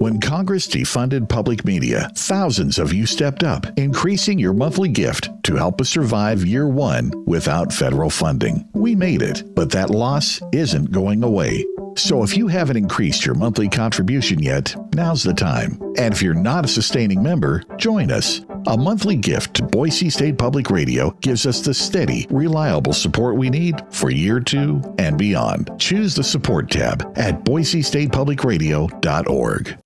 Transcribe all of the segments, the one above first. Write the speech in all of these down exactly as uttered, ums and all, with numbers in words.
When Congress defunded public media, thousands of you stepped up, increasing your monthly gift to help us survive year one without federal funding. We made it, but that loss isn't going away. So if you haven't increased your monthly contribution yet, now's the time. And if you're not a sustaining member, join us. A monthly gift to Boise State Public Radio gives us the steady, reliable support we need for year two and beyond. Choose the support tab at boise state public radio dot org.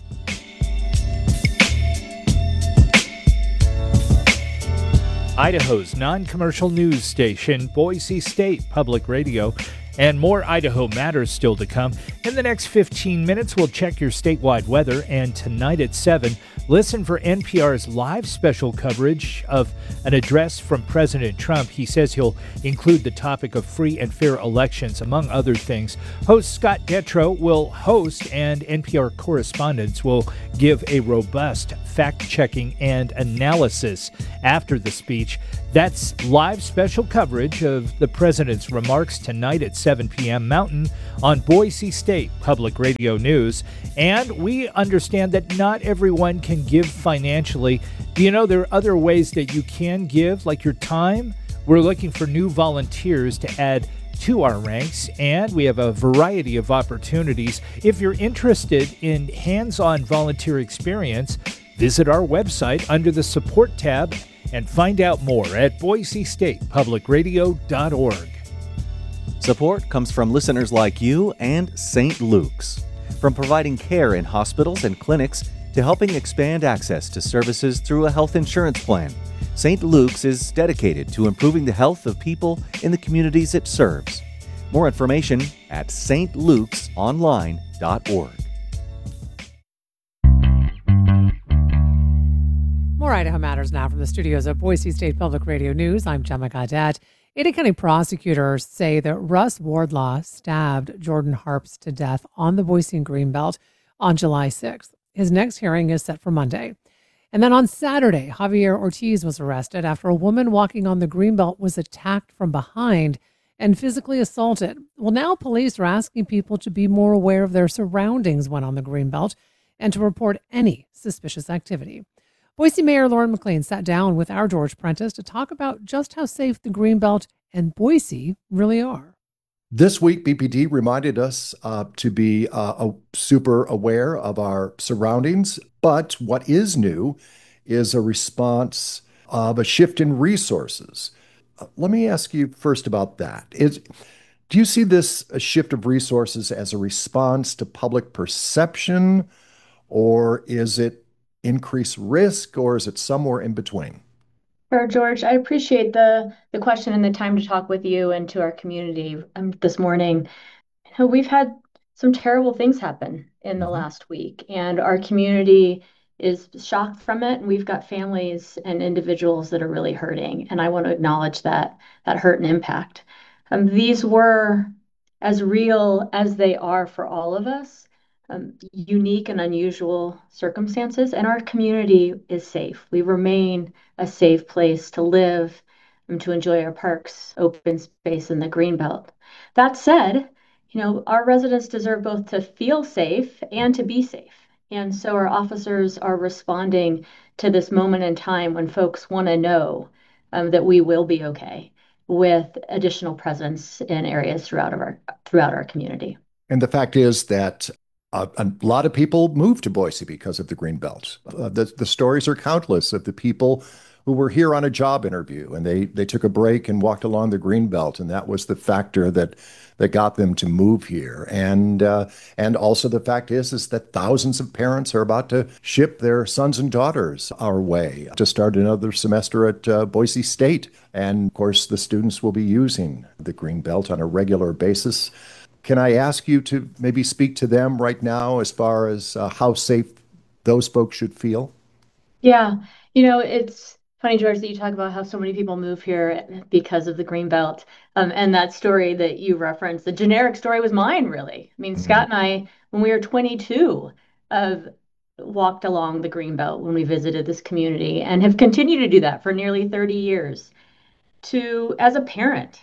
Idaho's non-commercial news station, Boise State Public Radio. And more Idaho Matters still to come. In the next fifteen minutes, we'll check your statewide weather. And tonight at seven, listen for N P R's live special coverage of an address from President Trump. He says he'll include the topic of free and fair elections, among other things. Host Scott Detrow will host, and N P R correspondents will give a robust fact-checking and analysis after the speech. That's live special coverage of the president's remarks tonight at seven p.m. Mountain on Boise State Public Radio News. And we understand that not everyone can give financially. Do you know there are other ways that you can give, like your time? We're looking for new volunteers to add to our ranks, and we have a variety of opportunities. If you're interested in hands-on volunteer experience, visit our website under the support tab and find out more at boise state public radio dot org. Support comes from listeners like you and Saint Luke's. From providing care in hospitals and clinics to helping expand access to services through a health insurance plan, Saint Luke's is dedicated to improving the health of people in the communities it serves. More information at s t lukes online dot org. More Idaho Matters now from the studios of Boise State Public Radio News. I'm Gemma Gaudette. Ada County prosecutors say that Russ Wardlaw stabbed Jordan Harps to death on the Boise and Greenbelt on July sixth. His next hearing is set for Monday. And then on Saturday, Javier Ortiz was arrested after a woman walking on the Greenbelt was attacked from behind and physically assaulted. Well, now police are asking people to be more aware of their surroundings when on the Greenbelt and to report any suspicious activity. Boise Mayor Lauren McLean sat down with our George Prentice to talk about just how safe the Greenbelt and Boise really are. This week, B P D reminded us uh, to be uh, a super aware of our surroundings. But what is new is a response of a shift in resources. Uh, let me ask you first about that. Is, do you see this a shift of resources as a response to public perception, or is it increased risk, or is it somewhere in between? Sure, George. I appreciate the the question and the time to talk with you and to our community um, this morning. You know, we've had some terrible things happen in the last week, and our community is shocked from it. And we've got families and individuals that are really hurting, and I want to acknowledge that that hurt and impact. Um, these were as real as they are for all of us. Um, unique and unusual circumstances, and our community is safe. We remain a safe place to live and to enjoy our parks, open space, and the Greenbelt. That said, you know, our residents deserve both to feel safe and to be safe. And so our officers are responding to this moment in time when folks want to know um, that we will be okay with additional presence in areas throughout of our throughout our community. And the fact is that Uh, a lot of people moved to Boise because of the Greenbelt. Uh, the, the stories are countless of the people who were here on a job interview, and they they took a break and walked along the Greenbelt, and that was the factor that that got them to move here. And uh, and also the fact is is that thousands of parents are about to ship their sons and daughters our way to start another semester at uh, Boise State. And of course, the students will be using the Greenbelt on a regular basis. Can I ask you to maybe speak to them right now as far as uh, how safe those folks should feel? Yeah, you know, it's funny, George, that you talk about how so many people move here because of the Greenbelt. Um, and that story that you referenced, the generic story was mine, really. I mean, mm-hmm. Scott and I, when we were twenty-two, uh, walked along the Greenbelt when we visited this community and have continued to do that for nearly thirty years. To, as a parent,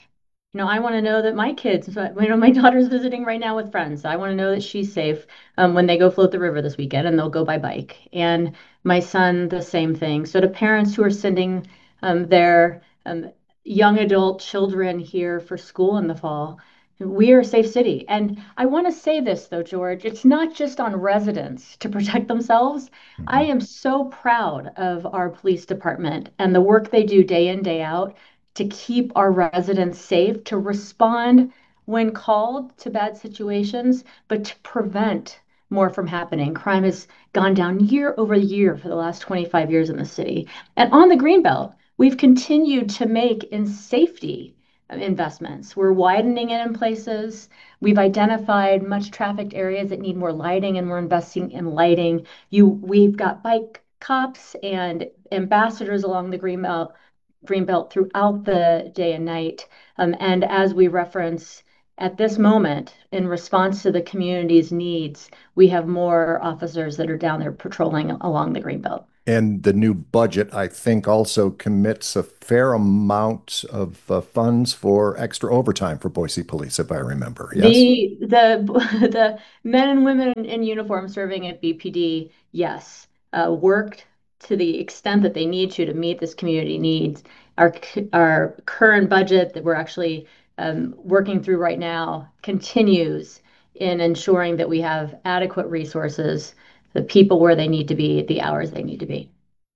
You know, I want to know that my kids, so, you know, my daughter's visiting right now with friends. I want to know that she's safe um, when they go float the river this weekend and they'll go by bike. And my son, the same thing. So to parents who are sending um, their um, young adult children here for school in the fall, we are a safe city. And I want to say this though, George, it's not just on residents to protect themselves. I Mhm. am so proud of our police department and the work they do day in, day out to keep our residents safe, to respond when called to bad situations, but to prevent more from happening. Crime has gone down year over year for the last twenty-five years in the city. And on the Greenbelt, we've continued to make in safety investments. We're widening it in places. We've identified much trafficked areas that need more lighting, and we're investing in lighting. You, we've got bike cops and ambassadors along the Greenbelt Greenbelt throughout the day and night. Um, and as we reference at this moment, in response to the community's needs, we have more officers that are down there patrolling along the Greenbelt. And the new budget, I think, also commits a fair amount of uh, funds for extra overtime for Boise Police, if I remember. Yes? The the the men and women in uniform serving at B P D, yes, uh, worked to the extent that they need to to meet this community needs. Our our current budget that we're actually um, working through right now continues in ensuring that we have adequate resources, the people where they need to be, at the hours they need to be.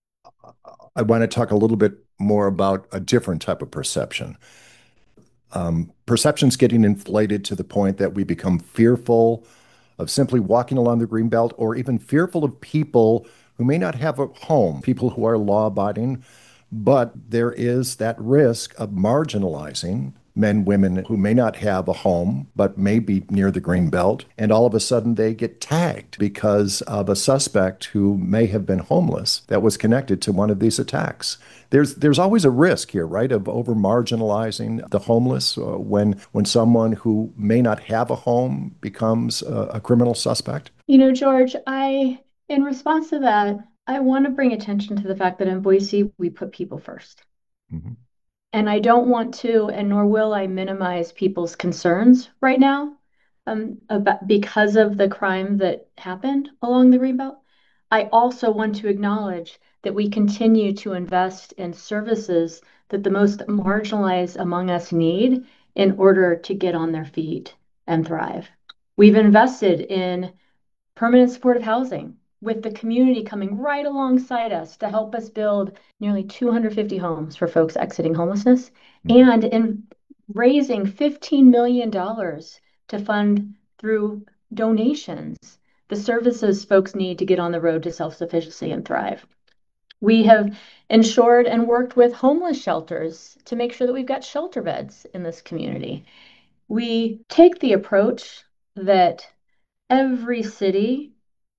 I want to talk a little bit more about a different type of perception. Um, perception's getting inflated to the point that we become fearful of simply walking along the greenbelt, or even fearful of people who may not have a home, people who are law-abiding, but there is that risk of marginalizing men, women who may not have a home, but may be near the green belt, and all of a sudden they get tagged because of a suspect who may have been homeless that was connected to one of these attacks. There's there's always a risk here, right, of over marginalizing the homeless uh, when when someone who may not have a home becomes a, a criminal suspect. You know, George, I, in response to that, I want to bring attention to the fact that in Boise, we put people first. Mhm. And I don't want to, and nor will I minimize people's concerns right now um, about because of the crime that happened along the Greenbelt. I also want to acknowledge that we continue to invest in services that the most marginalized among us need in order to get on their feet and thrive. We've invested in permanent supportive housing, with the community coming right alongside us to help us build nearly two hundred fifty homes for folks exiting homelessness, and in raising fifteen million dollars to fund through donations the services folks need to get on the road to self-sufficiency and thrive. We have insured and worked with homeless shelters to make sure that we've got shelter beds in this community. We take the approach that every city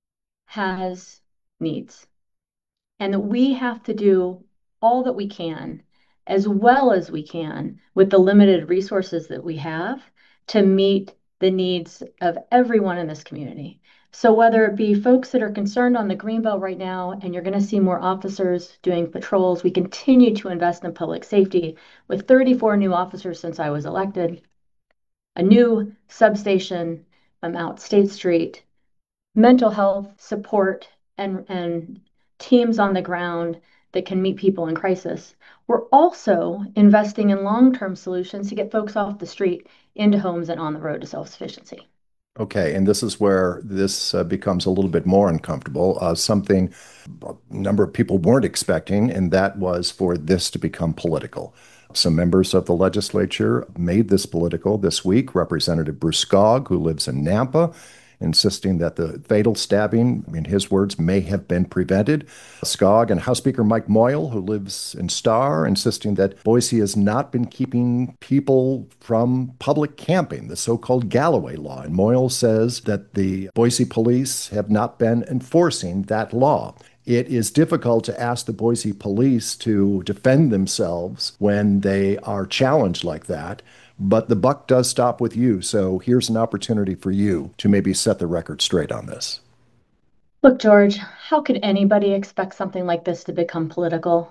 has needs, and that we have to do all that we can, as well as we can, with the limited resources that we have to meet the needs of everyone in this community. So whether it be folks that are concerned on the Greenbelt right now, and you're going to see more officers doing patrols, we continue to invest in public safety with thirty-four new officers since I was elected, a new substation um, out State Street, mental health support, and, and teams on the ground that can meet people in crisis. We're also investing in long-term solutions to get folks off the street into homes and on the road to self-sufficiency. Okay, and this is where this uh, becomes a little bit more uncomfortable. Uh, something a number of people weren't expecting, and that was for this to become political. Some members of the legislature made this political this week. Representative Bruce Skog, who lives in Nampa, insisting that the fatal stabbing, in his words, may have been prevented. Skog and House Speaker Mike Moyle, who lives in Star, insisting that Boise has not been keeping people from public camping, the so-called Galloway law. And Moyle says that the Boise police have not been enforcing that law. It is difficult to ask the Boise police to defend themselves when they are challenged like that. But the buck does stop with you. So here's an opportunity for you to maybe set the record straight on this. Look, George, how could anybody expect something like this to become political?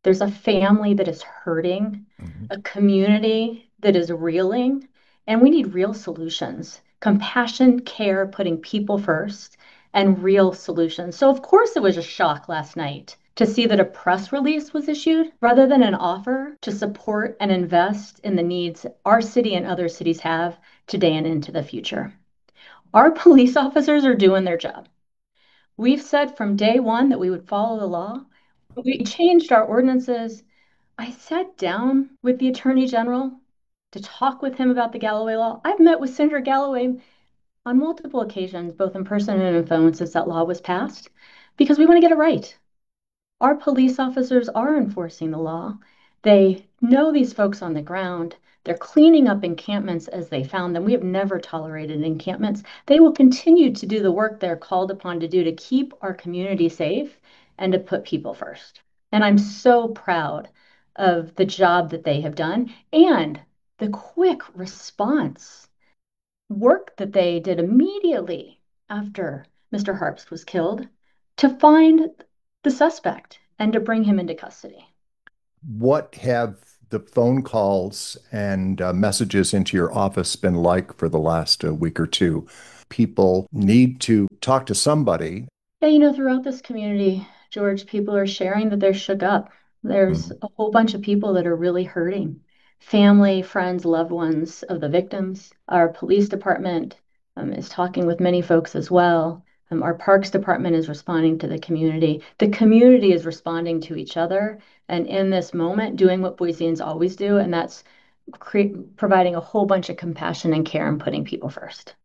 There's a family that is hurting, Mhm. a community that is reeling, and we need real solutions. Compassion, care, putting people first, and real solutions. So, of course, it was a shock last night to see that a press release was issued rather than an offer to support and invest in the needs our city and other cities have today and into the future. Our police officers are doing their job. We've said from day one that we would follow the law. We changed our ordinances. I sat down with the Attorney General to talk with him about the Galloway law. I've met with Senator Galloway on multiple occasions, both in person and on phone, since that law was passed, because we want to get it right. Our police officers are enforcing the law. They know these folks on the ground. They're cleaning up encampments as they found them. We have never tolerated encampments. They will continue to do the work they're called upon to do to keep our community safe and to put people first. And I'm so proud of the job that they have done and the quick response work that they did immediately after Mister Harps was killed to find the suspect and to bring him into custody. What have the phone calls and uh, messages into your office been like for the last uh, week or two? People need to talk to somebody. Yeah, you know, throughout this community, George, people are sharing that they're shook up. There's Mhm. a whole bunch of people that are really hurting. Family, friends, loved ones of the victims. Our police department um, is talking with many folks as well. Um, our parks department is responding to the community. The community is responding to each other. And in this moment, doing what Boiseans always do, and that's cre- providing a whole bunch of compassion and care and putting people first.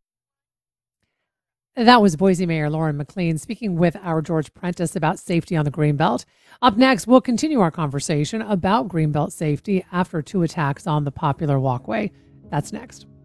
That was Boise Mayor Lauren McLean speaking with our George Prentice about safety on the Greenbelt. Up next, we'll continue our conversation about Greenbelt safety after two attacks on the popular walkway. That's next.